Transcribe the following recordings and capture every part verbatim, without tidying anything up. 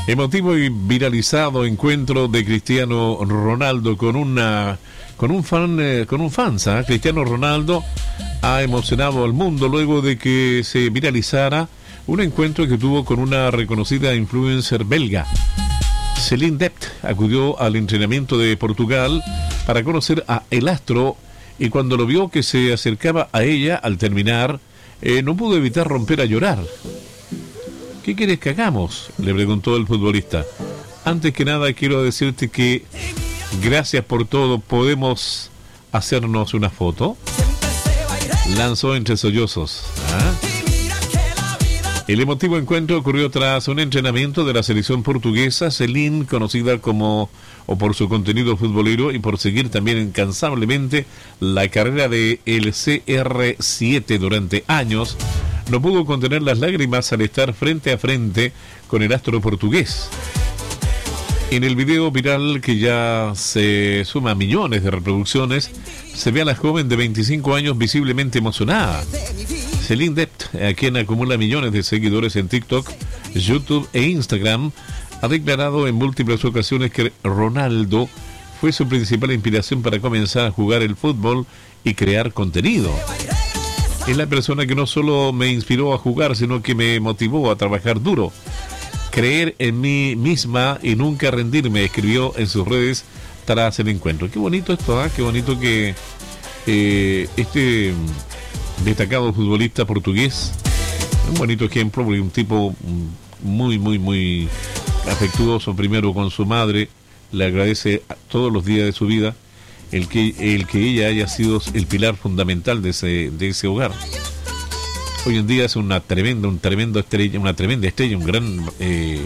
Emotivo y viralizado encuentro de Cristiano Ronaldo con una con un fan eh, con un fan, ¿sabes? Cristiano Ronaldo ha emocionado al mundo luego de que se viralizara un encuentro que tuvo con una reconocida influencer belga. Celine Dept acudió al entrenamiento de Portugal para conocer a el astro y cuando lo vio que se acercaba a ella al terminar, eh, no pudo evitar romper a llorar. ¿Qué quieres que hagamos?, le preguntó el futbolista. Antes que nada quiero decirte que gracias por todo, ¿podemos hacernos una foto?, lanzó entre sollozos. ¿Ah? El emotivo encuentro ocurrió tras un entrenamiento de la selección portuguesa. Celine, conocida como o por su contenido futbolero y por seguir también incansablemente la carrera de el C R siete durante años, no pudo contener las lágrimas al estar frente a frente con el astro portugués. En el video viral, que ya se suma a millones de reproducciones, se ve a la joven de veinticinco años visiblemente emocionada. Celine Dept, a quien acumula millones de seguidores en TikTok, YouTube e Instagram, ha declarado en múltiples ocasiones que Ronaldo fue su principal inspiración para comenzar a jugar el fútbol y crear contenido. Es la persona que no solo me inspiró a jugar, sino que me motivó a trabajar duro, creer en mí misma y nunca rendirme, escribió en sus redes tras el encuentro. Qué bonito esto, ¿eh? Qué bonito que eh, este destacado futbolista portugués, un bonito ejemplo, porque un tipo muy, muy, muy afectuoso, primero con su madre, le agradece todos los días de su vida el que, el que ella haya sido el pilar fundamental de ese, de ese hogar. Hoy en día es una tremenda, un tremendo estrella, una tremenda estrella, un gran eh,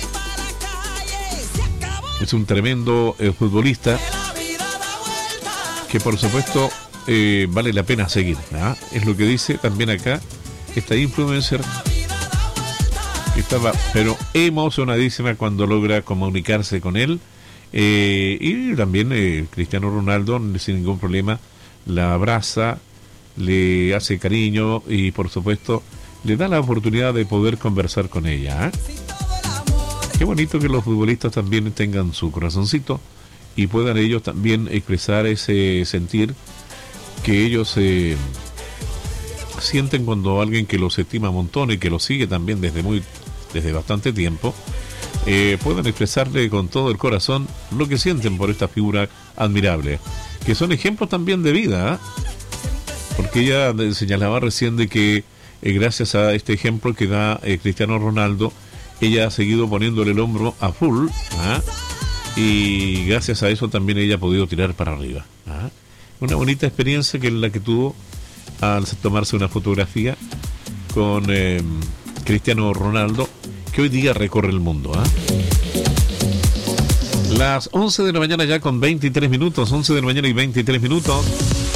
es un tremendo eh, futbolista que por supuesto eh, vale la pena seguir, ¿ah? Es lo que dice también acá esta influencer, que estaba pero emocionadísima cuando logra comunicarse con él, eh, y también eh, Cristiano Ronaldo sin ningún problema la abraza, le hace cariño y por supuesto le da la oportunidad de poder conversar con ella, ¿eh? Qué bonito que los futbolistas también tengan su corazoncito y puedan ellos también expresar ese sentir que ellos eh, sienten cuando alguien que los estima un montón y que los sigue también desde muy desde bastante tiempo, eh, puedan expresarle con todo el corazón lo que sienten por esta figura admirable, que son ejemplos también de vida, ¿eh? Porque ella señalaba recién de que eh, gracias a este ejemplo que da eh, Cristiano Ronaldo, ella ha seguido poniéndole el hombro a full, ¿ah? Y gracias a eso también ella ha podido tirar para arriba, ¿ah? Una bonita experiencia que es la que tuvo al tomarse una fotografía con eh, Cristiano Ronaldo, que hoy día recorre el mundo, ¿ah? Las once de la mañana ya con veintitrés minutos, once de la mañana y veintitrés minutos.